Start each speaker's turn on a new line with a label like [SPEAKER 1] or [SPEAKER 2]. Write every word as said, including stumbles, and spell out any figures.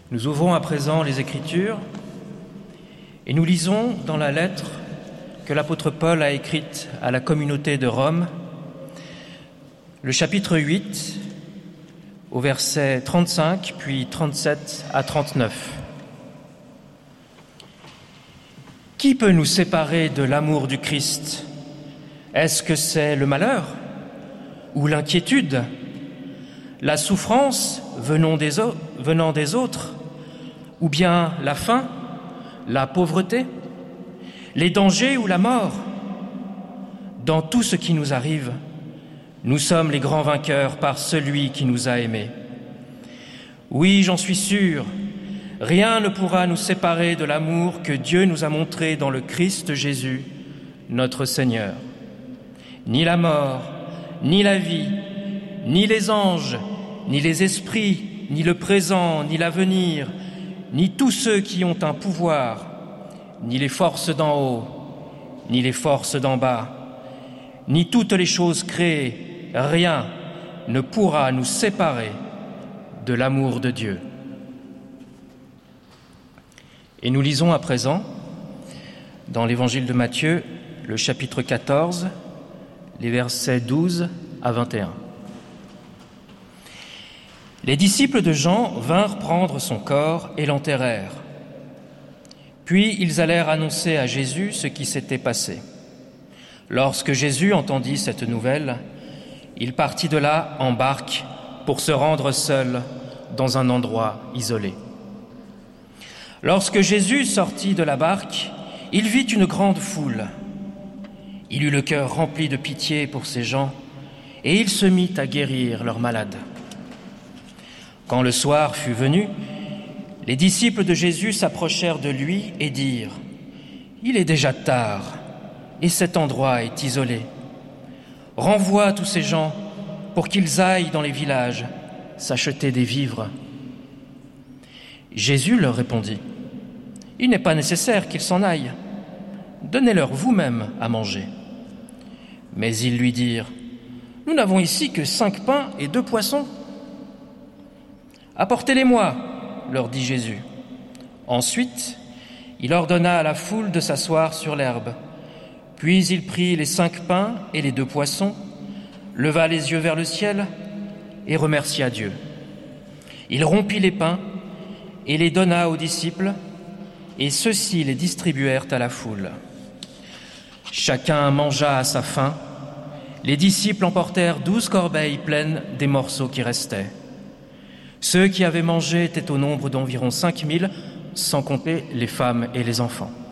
[SPEAKER 1] Nous ouvrons à présent les Écritures et nous lisons dans la lettre que l'apôtre Paul a écrite à la communauté de Rome, le chapitre huit, au verset trente-cinq, puis trente-sept à trente-neuf. Qui peut nous séparer de l'amour du Christ? Est-ce que c'est le malheur ou l'inquiétude, la souffrance venant des, au- venant des autres, ou bien la faim, la pauvreté, les dangers ou la mort? Dans tout ce qui nous arrive, nous sommes les grands vainqueurs par celui qui nous a aimés. Oui, j'en suis sûr, rien ne pourra nous séparer de l'amour que Dieu nous a montré dans le Christ Jésus, notre Seigneur. Ni la mort, ni la vie, ni les anges, ni les esprits, ni le présent, ni l'avenir, ni tous ceux qui ont un pouvoir, ni les forces d'en haut, ni les forces d'en bas, ni toutes les choses créées, rien ne pourra nous séparer de l'amour de Dieu. Et nous lisons à présent, dans l'Évangile de Matthieu, le chapitre quatorze, les versets douze à vingt et un. Les disciples de Jean vinrent prendre son corps et l'enterrèrent. Puis ils allèrent annoncer à Jésus ce qui s'était passé. Lorsque Jésus entendit cette nouvelle, il partit de là en barque pour se rendre seul dans un endroit isolé. Lorsque Jésus sortit de la barque, il vit une grande foule. Il eut le cœur rempli de pitié pour ces gens et il se mit à guérir leurs malades. Quand le soir fut venu, les disciples de Jésus s'approchèrent de lui et dirent « Il est déjà tard et cet endroit est isolé. Renvoie tous ces gens pour qu'ils aillent dans les villages s'acheter des vivres. » Jésus leur répondit « Il n'est pas nécessaire qu'ils s'en aillent. Donnez-leur vous-même à manger. » Mais ils lui dirent « Nous n'avons ici que cinq pains et deux poissons. » « Apportez-les-moi, leur dit Jésus. Ensuite, il ordonna à la foule de s'asseoir sur l'herbe. Puis il prit les cinq pains et les deux poissons, leva les yeux vers le ciel et remercia Dieu. Il rompit les pains et les donna aux disciples, et ceux-ci les distribuèrent à la foule. Chacun mangea à sa faim. Les disciples emportèrent douze corbeilles pleines des morceaux qui restaient. Ceux qui avaient mangé étaient au nombre d'environ cinq mille, sans compter les femmes et les enfants.